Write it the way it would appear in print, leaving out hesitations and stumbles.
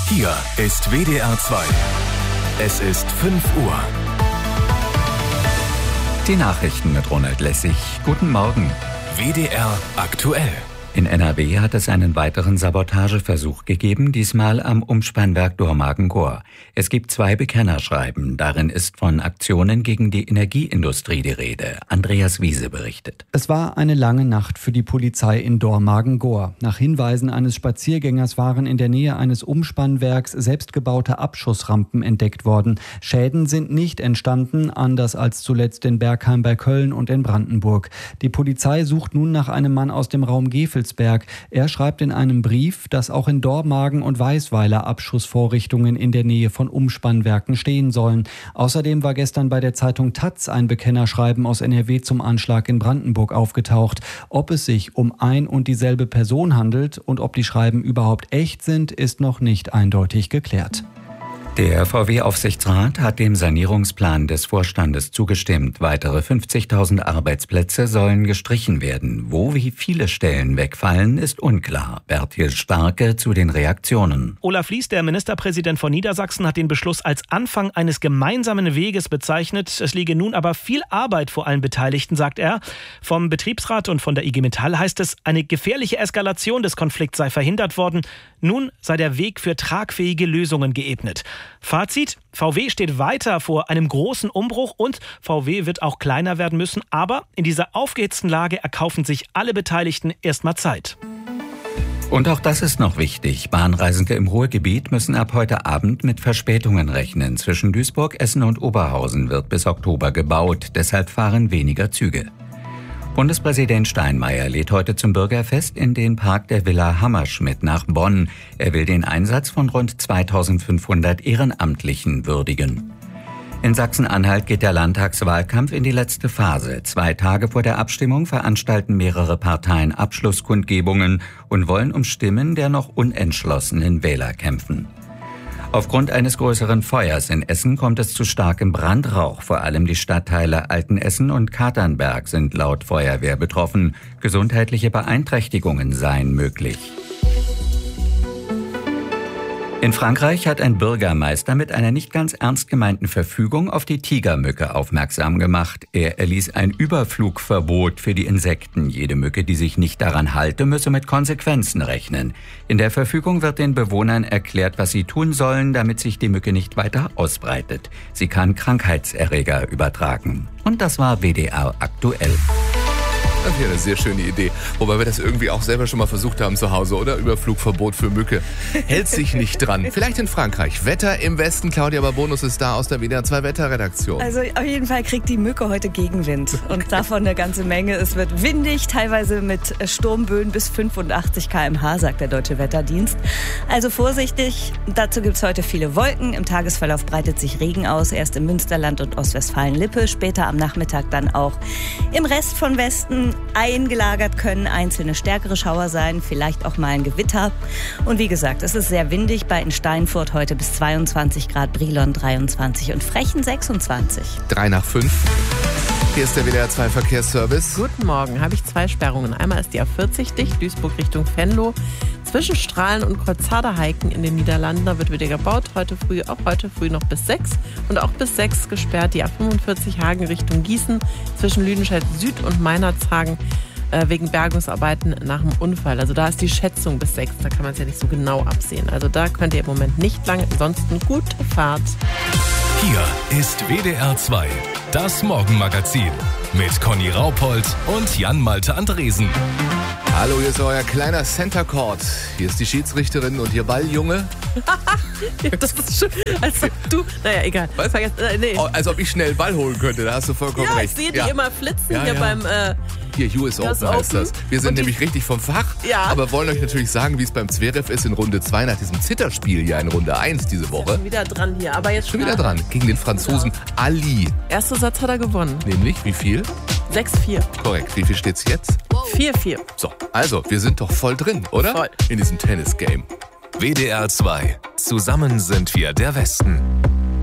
Hier ist WDR 2. Es ist 5 Uhr. Die Nachrichten mit Ronald Lessig. Guten Morgen. WDR aktuell. In NRW hat es einen weiteren Sabotageversuch gegeben, diesmal am Umspannwerk Dormagen-Gohr. Es gibt 2 Bekennerschreiben. Darin ist von Aktionen gegen die Energieindustrie die Rede. Andreas Wiese berichtet. Es war eine lange Nacht für die Polizei in Dormagen-Gohr. Nach Hinweisen eines Spaziergängers waren in der Nähe eines Umspannwerks selbstgebaute Abschussrampen entdeckt worden. Schäden sind nicht entstanden, anders als zuletzt in Bergheim bei Köln und in Brandenburg. Die Polizei sucht nun nach einem Mann aus dem Raum Gefelsberg. Er schreibt in einem Brief, dass auch in Dormagen und Weisweiler Abschussvorrichtungen in der Nähe von Umspannwerken stehen sollen. Außerdem war gestern bei der Zeitung taz ein Bekennerschreiben aus NRW zum Anschlag in Brandenburg aufgetaucht. Ob es sich um ein und dieselbe Person handelt und ob die Schreiben überhaupt echt sind, ist noch nicht eindeutig geklärt. Der VW-Aufsichtsrat hat dem Sanierungsplan des Vorstandes zugestimmt. Weitere 50.000 Arbeitsplätze sollen gestrichen werden. Wo wie viele Stellen wegfallen, ist unklar. Bertil Starke zu den Reaktionen. Olaf Lies, der Ministerpräsident von Niedersachsen, hat den Beschluss als Anfang eines gemeinsamen Weges bezeichnet. Es liege nun aber viel Arbeit vor allen Beteiligten, sagt er. Vom Betriebsrat und von der IG Metall heißt es, eine gefährliche Eskalation des Konflikts sei verhindert worden. Nun sei der Weg für tragfähige Lösungen geebnet. Fazit: VW steht weiter vor einem großen Umbruch und VW wird auch kleiner werden müssen. Aber in dieser aufgehitzten Lage erkaufen sich alle Beteiligten erstmal Zeit. Und auch das ist noch wichtig. Bahnreisende im Ruhrgebiet müssen ab heute Abend mit Verspätungen rechnen. Zwischen Duisburg, Essen und Oberhausen wird bis Oktober gebaut. Deshalb fahren weniger Züge. Bundespräsident Steinmeier lädt heute zum Bürgerfest in den Park der Villa Hammerschmidt nach Bonn. Er will den Einsatz von rund 2500 Ehrenamtlichen würdigen. In Sachsen-Anhalt geht der Landtagswahlkampf in die letzte Phase. 2 Tage vor der Abstimmung veranstalten mehrere Parteien Abschlusskundgebungen und wollen um Stimmen der noch unentschlossenen Wähler kämpfen. Aufgrund eines größeren Feuers in Essen kommt es zu starkem Brandrauch. Vor allem die Stadtteile Altenessen und Katernberg sind laut Feuerwehr betroffen. Gesundheitliche Beeinträchtigungen seien möglich. In Frankreich hat ein Bürgermeister mit einer nicht ganz ernst gemeinten Verfügung auf die Tigermücke aufmerksam gemacht. Er erließ ein Überflugverbot für die Insekten. Jede Mücke, die sich nicht daran halte, müsse mit Konsequenzen rechnen. In der Verfügung wird den Bewohnern erklärt, was sie tun sollen, damit sich die Mücke nicht weiter ausbreitet. Sie kann Krankheitserreger übertragen. Und das war WDR aktuell. Das wäre eine sehr schöne Idee. Wobei wir das irgendwie auch selber schon mal versucht haben zu Hause, oder? Überflugverbot für Mücke. Hält sich nicht dran. Vielleicht in Frankreich. Wetter im Westen. Claudia Barbonus ist da aus der WDR 2 Wetterredaktion. Also auf jeden Fall kriegt die Mücke heute Gegenwind. Und davon eine ganze Menge. Es wird windig, teilweise mit Sturmböen bis 85 km/h, sagt der Deutsche Wetterdienst. Also vorsichtig. Dazu gibt es heute viele Wolken. Im Tagesverlauf breitet sich Regen aus. Erst im Münsterland und Ostwestfalen-Lippe. Später am Nachmittag dann auch im Rest von Westen. Eingelagert können einzelne stärkere Schauer sein, vielleicht auch mal ein Gewitter. Und wie gesagt, es ist sehr windig, bei in Steinfurt heute bis 22 Grad, Brilon 23 und Frechen 26. 3 nach 5. Hier ist der WDR 2 Verkehrsservice. Guten Morgen, habe ich 2 Sperrungen. Einmal ist die A40 dicht, Duisburg Richtung Venlo. Zwischen Strahlen und Kreuzhader-Heiken in den Niederlanden, da wird wieder gebaut. Heute früh noch bis 6 und auch bis 6 gesperrt. Die A45 Hagen Richtung Gießen zwischen Lüdenscheid Süd und Meinerzhagen wegen Bergungsarbeiten nach dem Unfall. Also da ist die Schätzung bis 6, da kann man es ja nicht so genau absehen. Also da könnt ihr im Moment nicht lang, ansonsten gute Fahrt. Hier ist WDR 2, das Morgenmagazin mit Conny Raupold und Jan-Malte Andresen. Hallo, hier ist euer kleiner Center Court. Hier ist die Schiedsrichterin und ihr Balljunge. Das ist schon, als ob du, naja, egal. Was? Nee. Oh, als ob ich schnell Ball holen könnte, da hast du vollkommen Ja, recht. ich sehe die immer flitzen hier beim... Hier, US Open heißt das. Wir sind nämlich richtig vom Fach, aber wollen euch natürlich sagen, wie es beim Zverev ist in Runde 2 nach diesem Zitterspiel hier in Runde 1 diese Woche. Schon wieder dran hier, aber jetzt schon wieder dran. Gegen den Franzosen Ali. Erster Satz hat er gewonnen. Nämlich, wie viel? 6-4. Korrekt. Wie viel steht's jetzt? 4-4. So, also, wir sind doch voll drin, oder? Voll. In diesem Tennis-Game. WDR 2. Zusammen sind wir der Westen.